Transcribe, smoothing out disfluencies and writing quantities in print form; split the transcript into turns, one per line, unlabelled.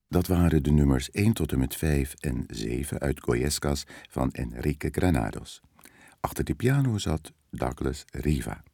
Dat waren de nummers 1 tot en met 5 en 7 uit Goyescas van Enrique Granados. Achter de piano zat Douglas Riva.